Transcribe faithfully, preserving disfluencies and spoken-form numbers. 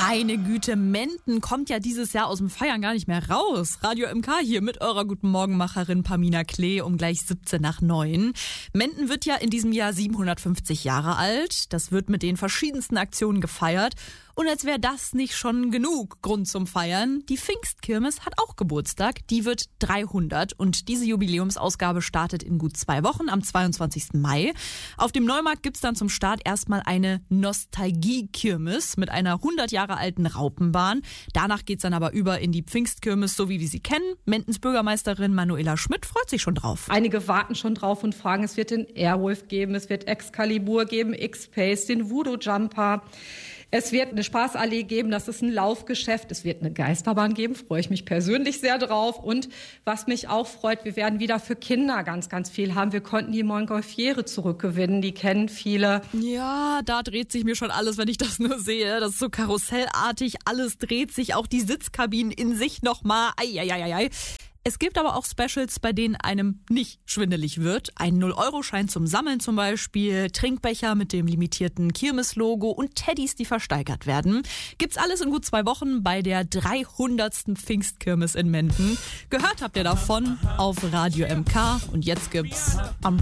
Meine Güte, Menden kommt ja dieses Jahr aus dem Feiern gar nicht mehr raus. Radio M K hier mit eurer Guten Morgenmacherin Pamina Klee um gleich siebzehn nach neun. Menden wird ja in diesem Jahr siebenhundertfünfzig Jahre alt. Das wird mit den verschiedensten Aktionen gefeiert. Und als wäre das nicht schon genug Grund zum Feiern, die Pfingstkirmes hat auch Geburtstag. Die wird dreihundert und diese Jubiläumsausgabe startet in gut zwei Wochen am zweiundzwanzigsten Mai. Auf dem Neumarkt gibt's dann zum Start erstmal eine Nostalgie-Kirmes mit einer hundert Jahre alten Raupenbahn. Danach geht's dann aber über in die Pfingstkirmes, so wie wir sie kennen. Mendens Bürgermeisterin Manuela Schmidt freut sich schon drauf. Einige warten schon drauf und fragen, es wird den Airwolf geben, es wird Excalibur geben, X-Pace, den Voodoo Jumper. Es wird eine Spaßallee geben, das ist ein Laufgeschäft. Es wird eine Geisterbahn geben, freue ich mich persönlich sehr drauf. Und was mich auch freut, wir werden wieder für Kinder ganz, ganz viel haben. Wir konnten die Montgolfiere zurückgewinnen, die kennen viele. Ja, da dreht sich mir schon alles, wenn ich das nur sehe. Das ist so karussellartig, alles dreht sich, auch die Sitzkabinen in sich nochmal. Eieieiei. Es gibt aber auch Specials, bei denen einem nicht schwindelig wird. Ein null Euro Schein zum Sammeln zum Beispiel, Trinkbecher mit dem limitierten Kirmes-Logo und Teddys, die versteigert werden. Gibt's alles in gut zwei Wochen bei der dreihundertsten Pfingstkirmes in Menden. Gehört habt ihr davon auf Radio M K und jetzt gibt's am